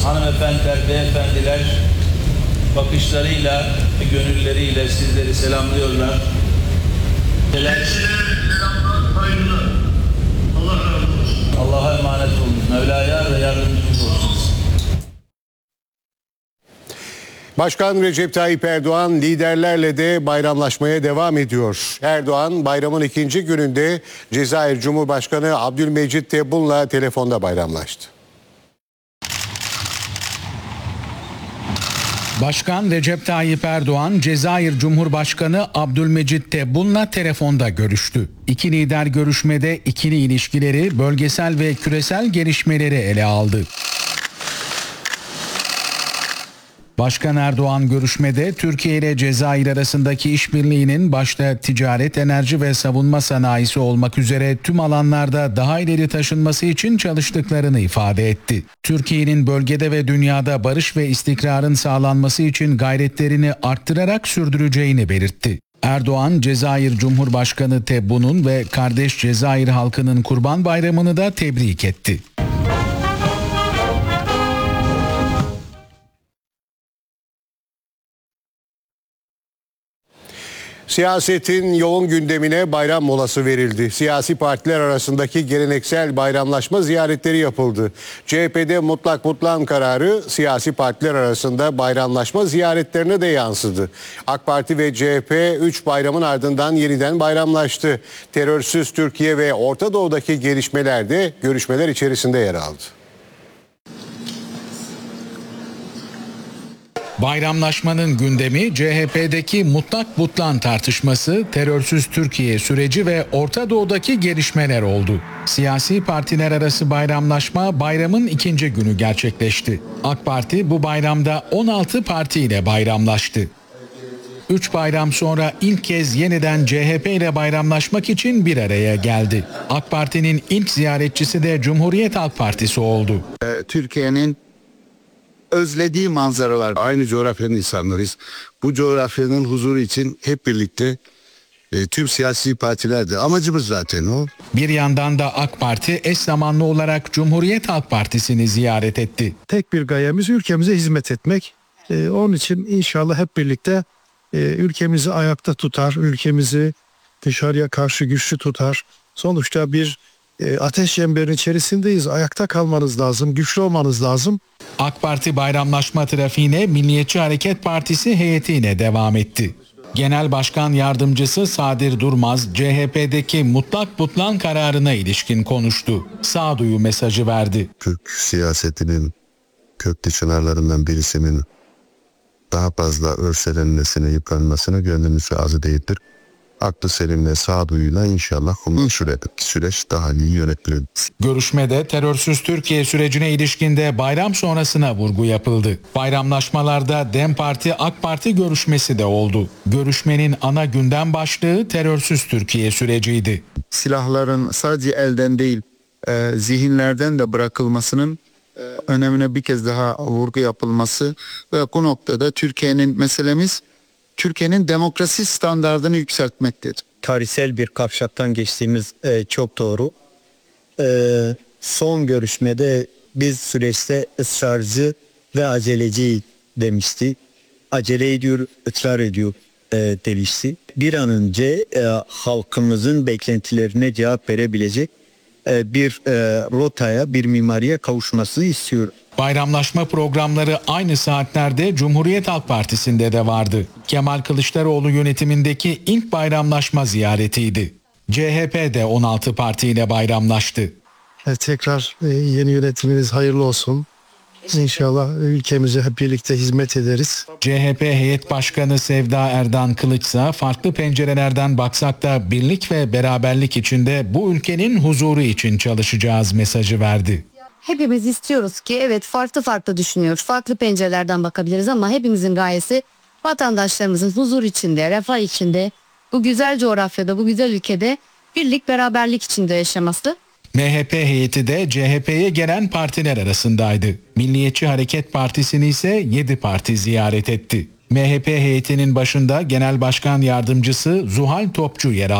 hanımefendiler, beyefendiler bakışlarıyla ve gönülleriyle sizleri selamlıyorlar. Selamlar, hayırlı. Allah razı olsun. Allah'a emanet olun. Mevla'ya ve yardımcımız olsun. Başkan Recep Tayyip Erdoğan liderlerle de bayramlaşmaya devam ediyor. Erdoğan bayramın ikinci gününde Cezayir Cumhurbaşkanı Abdülmecit Tebbun'la telefonda bayramlaştı. Başkan Recep Tayyip Erdoğan, Cezayir Cumhurbaşkanı Abdülmecit Tebbun'la telefonda görüştü. İki lider görüşmede ikili ilişkileri, bölgesel ve küresel gelişmeleri ele aldı. Başkan Erdoğan görüşmede Türkiye ile Cezayir arasındaki işbirliğinin başta ticaret, enerji ve savunma sanayisi olmak üzere tüm alanlarda daha ileri taşınması için çalıştıklarını ifade etti. Türkiye'nin bölgede ve dünyada barış ve istikrarın sağlanması için gayretlerini arttırarak sürdüreceğini belirtti. Erdoğan, Cezayir Cumhurbaşkanı Tebbun'un ve kardeş Cezayir halkının Kurban Bayramı'nı da tebrik etti. Siyasetin yoğun gündemine bayram molası verildi. Siyasi partiler arasındaki geleneksel bayramlaşma ziyaretleri yapıldı. CHP'de mutlak butlan kararı siyasi partiler arasında bayramlaşma ziyaretlerine de yansıdı. AK Parti ve CHP 3 bayramın ardından yeniden bayramlaştı. Terörsüz Türkiye ve Orta Doğu'daki gelişmeler de görüşmeler içerisinde yer aldı. Bayramlaşmanın gündemi CHP'deki mutlak butlan tartışması, terörsüz Türkiye süreci ve Orta Doğu'daki gelişmeler oldu. Siyasi partiler arası bayramlaşma bayramın ikinci günü gerçekleşti. AK Parti bu bayramda 16 partiyle bayramlaştı. 3 bayram sonra ilk kez yeniden CHP ile bayramlaşmak için bir araya geldi. AK Parti'nin ilk ziyaretçisi de Cumhuriyet Halk Partisi oldu. Türkiye'nin özlediği manzaralar. Aynı coğrafyanın insanlarıyız. Bu coğrafyanın huzuru için hep birlikte tüm siyasi partilerde amacımız zaten o. Bir yandan da AK Parti eş zamanlı olarak Cumhuriyet Halk Partisi'ni ziyaret etti. Tek bir gayemiz ülkemize hizmet etmek. Onun için inşallah hep birlikte ülkemizi ayakta tutar, ülkemizi dışarıya karşı güçlü tutar. Sonuçta bir ateş çemberinin içerisindeyiz. Ayakta kalmanız lazım, güçlü olmanız lazım. AK Parti bayramlaşma trafiğine Milliyetçi Hareket Partisi heyetiyle devam etti. Genel Başkan Yardımcısı Sadir Durmaz, CHP'deki mutlak butlan kararına ilişkin konuştu. Sağduyu mesajı verdi. Türk siyasetinin köklü çınarlarından birisinin daha fazla örselenmesine, yıpranmasına gönlümüz razı değildir. Aklı selimle, sağduyuyla inşallah bu süreç daha iyi yönetilir. Görüşmede terörsüz Türkiye sürecine ilişkinde bayram sonrasına vurgu yapıldı. Bayramlaşmalarda DEM Parti AK Parti görüşmesi de oldu. Görüşmenin ana gündem başlığı terörsüz Türkiye süreciydi. Silahların sadece elden değil, zihinlerden de bırakılmasının önemine bir kez daha vurgu yapılması ve bu noktada Türkiye'nin demokrasi standardını yükseltmektedir. Tarihsel bir kavşaktan geçtiğimiz çok doğru. Son görüşmede biz süreçte ısrarcı ve aceleci demişti. Acele ediyor, ısrar ediyor demişti. Bir an önce halkımızın beklentilerine cevap verebilecek bir rotaya, bir mimariye kavuşmasını istiyor. Bayramlaşma programları aynı saatlerde Cumhuriyet Halk Partisi'nde de vardı. Kemal Kılıçdaroğlu yönetimindeki ilk bayramlaşma ziyaretiydi. CHP de 16 partiyle bayramlaştı. Tekrar yeni yönetiminiz hayırlı olsun. İnşallah ülkemize hep birlikte hizmet ederiz. CHP Heyet Başkanı Sevda Erdan Kılıç ise farklı pencerelerden baksak da birlik ve beraberlik içinde bu ülkenin huzuru için çalışacağız mesajı verdi. Hepimiz istiyoruz ki evet farklı düşünüyoruz. Farklı pencerelerden bakabiliriz ama hepimizin gayesi vatandaşlarımızın huzur içinde, refah içinde, bu güzel coğrafyada, bu güzel ülkede birlik, beraberlik içinde yaşaması. MHP heyeti de CHP'ye gelen partiler arasındaydı. Milliyetçi Hareket Partisi'ni ise 7 parti ziyaret etti. MHP heyetinin başında Genel Başkan Yardımcısı Zuhal Topçu yer aldı.